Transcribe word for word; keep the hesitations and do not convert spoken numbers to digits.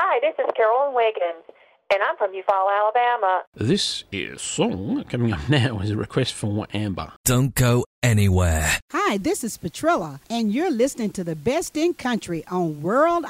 Hi, this is Carolyn Wiggins, and I'm from Eufaula, Alabama. This is Song. Coming up now is a request from Amber. Don't go anywhere. Hi, this is Petrilla, and you're listening to the best in country on World